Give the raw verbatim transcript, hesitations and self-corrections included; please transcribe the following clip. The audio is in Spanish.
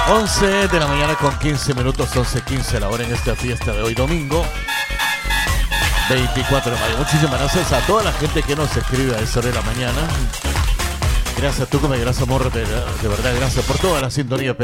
once de la mañana con quince minutos, once quince la hora en esta fiesta de hoy domingo veinticuatro de mayo. Muchísimas gracias a toda la gente que nos escribe a esa hora de la mañana. Gracias, tú que me gracias, amor, de, de verdad, gracias por toda la sintonía.